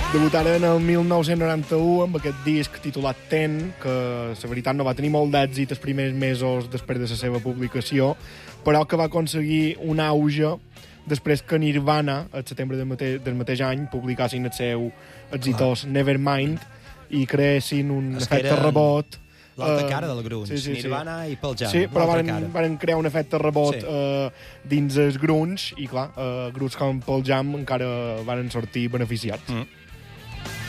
Debutaren el 1991 amb aquest disc titulat Ten, que la veritat no va tenir molt d'èxit els primers mesos després de la seva publicació, però que va aconseguir un auge després que Nirvana, al setembre del mateix any, publicassin el seu exitós Nevermind i creessin un efecte rebot. L'altra cara del grunge, Nirvana i Pearl Jam. Sí, però van crear un efecte rebot dins el grunge i, clar, grups com Pearl Jam encara van sortir beneficiats.